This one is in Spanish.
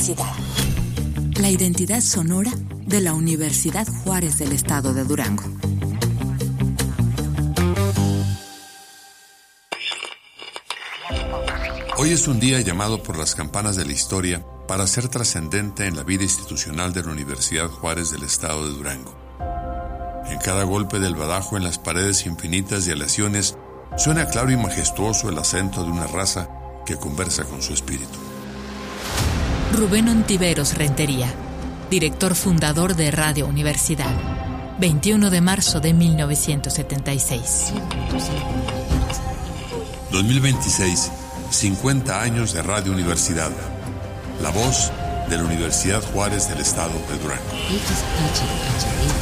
Universidad. La identidad sonora de la Universidad Juárez del Estado de Durango. Hoy es un día llamado por las campanas de la historia para ser trascendente en la vida institucional de la Universidad Juárez del Estado de Durango. En cada golpe del badajo en las paredes infinitas de aleaciones suena claro y majestuoso el acento de una raza que conversa con su espíritu. Rubén Ontiveros Rentería, director fundador de Radio Universidad, 21 de marzo de 1976. 2026, 50 años de Radio Universidad. La voz de la Universidad Juárez del Estado de Durango.